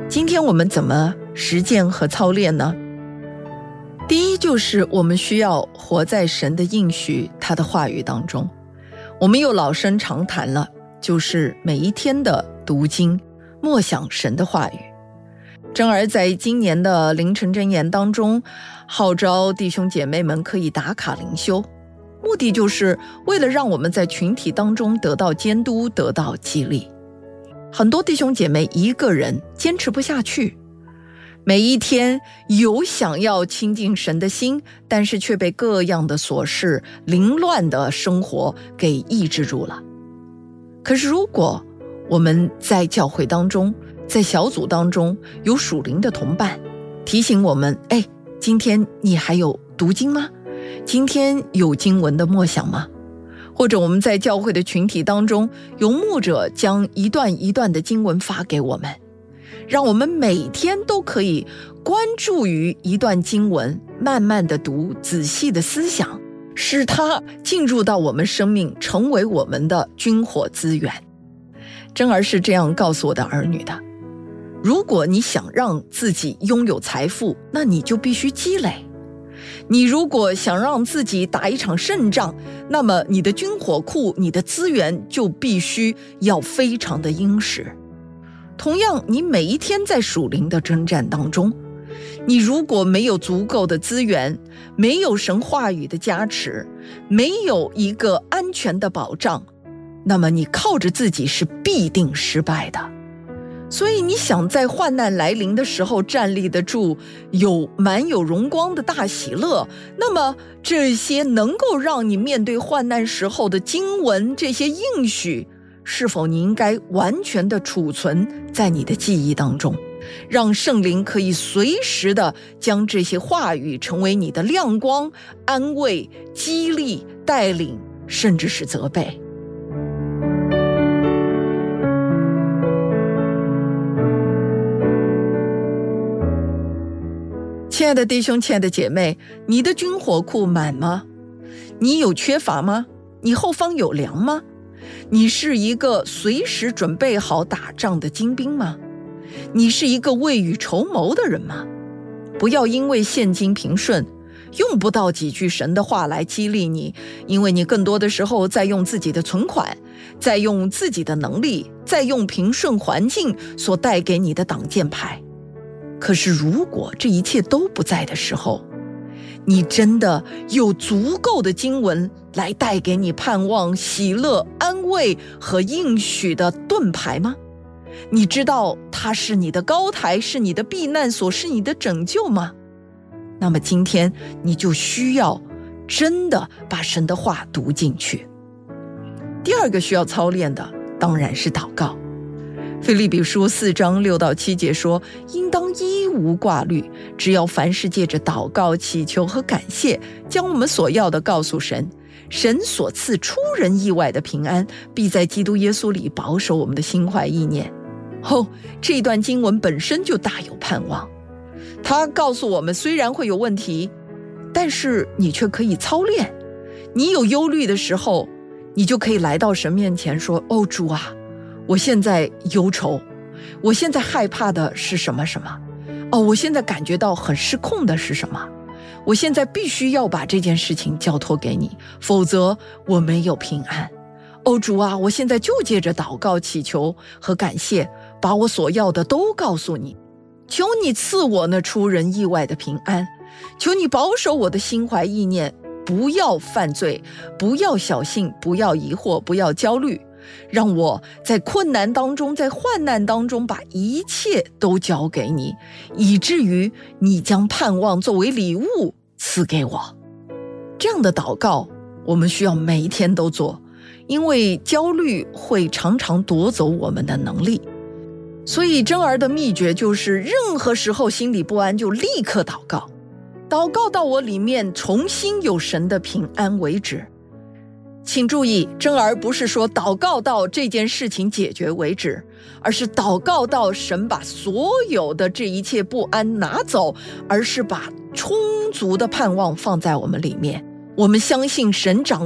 今天我们怎么实践和操练呢？第一，就是我们需要活在神的应许，他的话语当中。我们又老生常谈了，就是每一天的读经，默想神的话语。真儿在今年的凌晨箴言当中，号召弟兄姐妹们可以打卡灵修，目的就是为了让我们在群体当中得到监督，得到激励。很多弟兄姐妹一个人坚持不下去，每一天有想要亲近神的心，但是却被各样的琐事、凌乱的生活给抑制住了。可是如果我们在教会当中，在小组当中有属灵的同伴提醒我们，今天你还有读经吗？今天有经文的默想吗？或者我们在教会的群体当中，有牧者将一段一段的经文发给我们，让我们每天都可以关注于一段经文，慢慢的读，仔细的思想，使它进入到我们生命，成为我们的军火资源。真儿是这样告诉我的儿女的，如果你想让自己拥有财富，那你就必须积累。你如果想让自己打一场胜仗，那么你的军火库，你的资源就必须要非常的殷实。同样，你每一天在属灵的征战当中，你如果没有足够的资源，没有神话语的加持，没有一个安全的保障，那么你靠着自己是必定失败的。所以你想在患难来临的时候站立得住，满有荣光的大喜乐，那么这些能够让你面对患难时候的经文，这些应许，是否你应该完全的储存在你的记忆当中，让圣灵可以随时的将这些话语成为你的亮光，安慰、激励、带领，甚至是责备。亲爱的弟兄，亲爱的姐妹，你的军火库满吗？你有缺乏吗？你后方有粮吗？你是一个随时准备好打仗的精兵吗？你是一个未雨绸缪的人吗？不要因为现今平顺，用不到几句神的话来激励你，因为你更多的时候在用自己的存款，在用自己的能力，在用平顺环境所带给你的挡箭牌。可是如果这一切都不在的时候，你真的有足够的经文来带给你盼望、喜乐、安慰和应许的盾牌吗？你知道它是你的高台，是你的避难所，是你的拯救吗？那么今天你就需要真的把神的话读进去。第二个需要操练的当然是祷告。腓立比书4章6到7节说，应当一无挂虑，只要凡事借着祷告、祈求和感谢，将我们所要的告诉神，神所赐出人意外的平安，必在基督耶稣里保守我们的心怀意念。这段经文本身就大有盼望，它告诉我们，虽然会有问题，但是你却可以操练。你有忧虑的时候，你就可以来到神面前说，主啊，我现在忧愁，我现在害怕的是什么什么，我现在感觉到很失控的是什么，我现在必须要把这件事情交托给你，否则我没有平安。主啊，我现在就借着祷告、祈求和感谢，把我所要的都告诉你，求你赐我那出人意外的平安，求你保守我的心怀意念，不要犯罪，不要小信，不要疑惑，不要焦虑，让我在困难当中，在患难当中，把一切都交给你，以至于你将盼望作为礼物赐给我。这样的祷告我们需要每一天都做，因为焦虑会常常夺走我们的能力。所以真儿的秘诀就是任何时候心里不安就立刻祷告，祷告到我里面重新有神的平安为止。请注意，真儿不是说祷告到这件事情解决为止，而是祷告到神把所有的这一切不安拿走，而是把充足的盼望放在我们里面。我们相信神掌